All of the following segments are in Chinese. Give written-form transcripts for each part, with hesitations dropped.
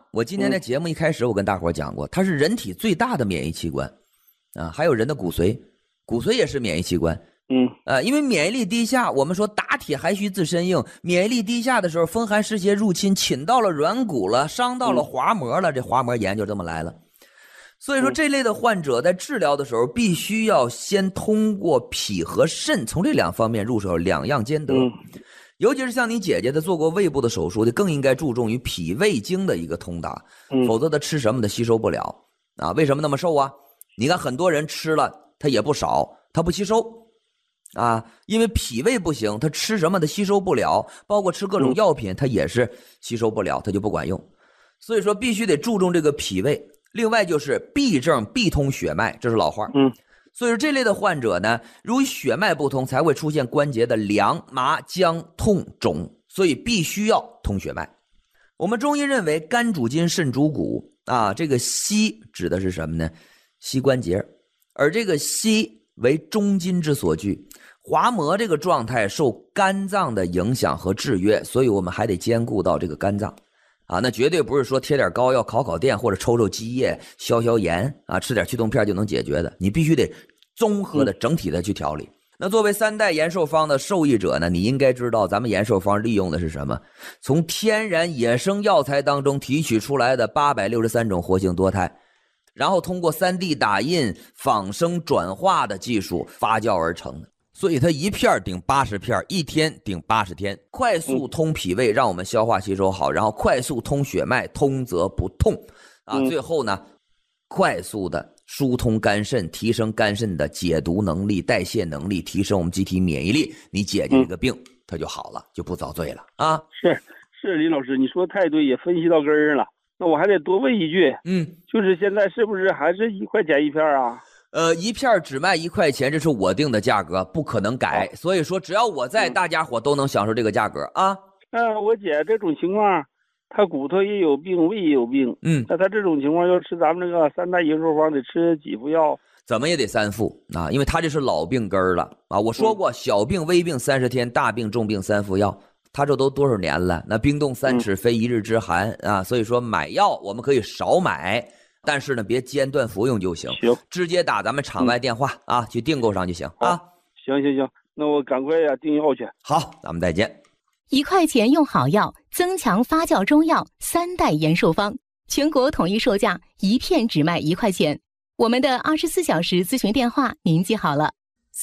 我今天的节目一开始我跟大伙讲过，它是人体最大的免疫器官啊，还有人的骨髓，骨髓也是免疫器官。因为免疫力低下，我们说打铁还需自身硬，免疫力低下的时候，风寒湿邪入侵，侵到了软骨了，伤到了滑膜了，这滑膜炎就这么来了。所以说这类的患者在治疗的时候，必须要先通过脾和肾从这两方面入手，两样兼得。尤其是像你姐姐的做过胃部的手术的，更应该注重于脾胃经的一个通达，否则他吃什么的吸收不了啊。为什么那么瘦啊？你看很多人吃了他也不少，他不吸收啊，因为脾胃不行，他吃什么他吸收不了，包括吃各种药品他也是吸收不了，他就不管用。所以说必须得注重这个脾胃。另外就是痹症必通血脉，这是老话。所以说这类的患者呢，由于血脉不通，才会出现关节的凉、麻、僵、痛、肿，所以必须要通血脉。我们中医认为肝主筋，肾主骨啊，这个膝指的是什么呢？膝关节，而这个膝为中筋之所居，滑膜这个状态受肝脏的影响和制约，所以我们还得兼顾到这个肝脏啊。那绝对不是说贴点膏药、烤电或者抽积液、消炎啊，吃点祛痛片就能解决的，你必须得综合的整体的去调理。那作为三代延寿方的受益者呢，你应该知道咱们延寿方利用的是什么？从天然野生药材当中提取出来的863种活性多肽，然后通过 3D 打印、仿生转化的技术发酵而成的，所以它一片顶80片，一天顶80天，快速通脾胃，让我们消化吸收好，然后快速通血脉，通则不痛啊。最后呢，快速的疏通肝肾，提升肝肾的解毒能力、代谢能力，提升我们机体免疫力，你解决这个病它就好了，就不遭罪了啊。 是林老师，你说太对，也分析到根儿了。那我还得多问一句，就是现在是不是还是1块钱一片啊？ 一片只卖1块钱，这是我定的价格，不可能改。所以说只要我在，大家伙都能享受这个价格啊。 我姐这种情况，她骨头也有病，胃也有病，那她这种情况要吃咱们这个三代延寿方得吃几副药？ 怎么也得3副啊，因为他这是老病根了啊。我说过，小病微病30天，大病重病3副药。他这都多少年了？那冰冻3尺非一日之寒啊！所以说买药我们可以少买，但是呢别间断服用就行。 行， 直接打咱们场外电话啊，去订购上就行啊。 行，那我赶快订药去。 好，咱们再见。 1块钱用好药，增强发酵中药3代延寿方，全国统一售价，一片只卖1块钱。我们的24小时咨询电话您记好了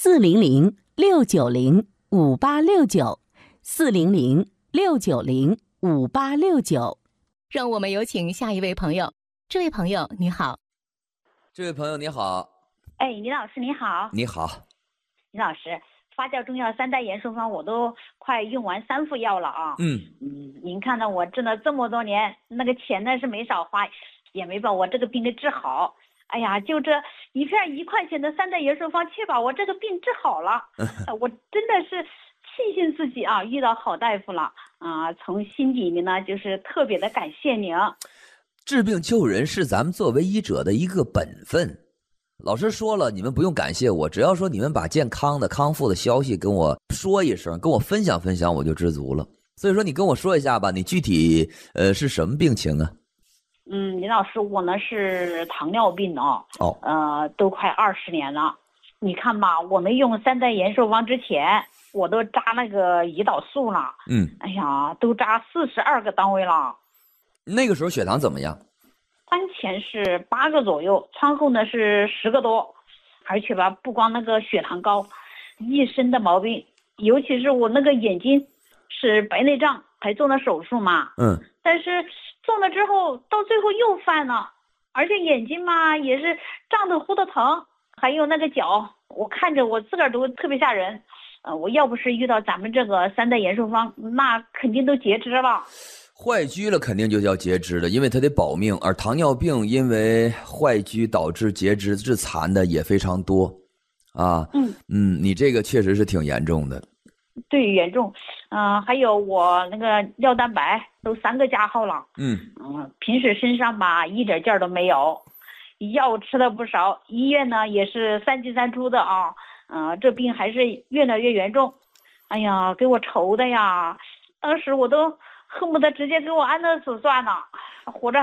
：400-690-5869，400-690-5869。让我们有请下一位朋友。这位朋友你好。 这位朋友你好。 李老师你好。 你好。 李老师，发酵中药3代延寿方我都快用完3副药了啊。您看到我挣了这么多年，那个钱呢是没少花，也没把我这个病给治好。哎呀，就这一片1块钱的3代延寿方，却把我这个病治好了。我真的是庆幸自己啊遇到好大夫了啊！从心底里呢就是特别的感谢您。 治病救人是咱们作为医者的一个本分。老师说了，你们不用感谢我，只要说你们把健康的康复的消息跟我说一声，跟我分享分享，我就知足了。所以说你跟我说一下吧，你具体是什么病情啊？ 林老师，我呢是糖尿病都快20年了。你看吧，我没用3代延寿方之前，我都扎那个胰岛素了。哎呀，都扎42个单位了。 那个时候血糖怎么样？ 餐前是8个左右，餐后呢是10个多。而且吧，不光那个血糖高，一身的毛病，尤其是我那个眼睛是白内障，还做了手术嘛。但是做了之后，到最后又犯了，而且眼睛嘛也是胀得呼的疼，还有那个脚，我看着我自个儿都特别吓人。我要不是遇到咱们这个3代延寿方，那肯定都截肢了。 坏疽了肯定就叫截肢了，因为它得保命，而糖尿病因为坏疽导致截肢致残的也非常多啊。你这个确实是挺严重的。 对，严重。还有我那个尿蛋白都3个加号了。平时身上吧一点劲儿都没有，药吃了不少，医院呢也是3进3出的啊。这病还是越来越严重。哎呀，给我愁的呀，当时我都恨不得直接给我安乐死算了，活着